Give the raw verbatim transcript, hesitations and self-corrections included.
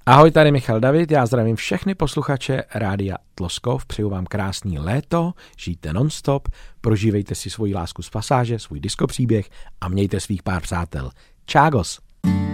Ahoj, tady Michal David, já zdravím všechny posluchače Rádia Tloskov, přeju vám krásný léto, žijte nonstop, prožívejte si svoji lásku z pasáže, svůj diskopříběh a mějte svých pár přátel. Čágos!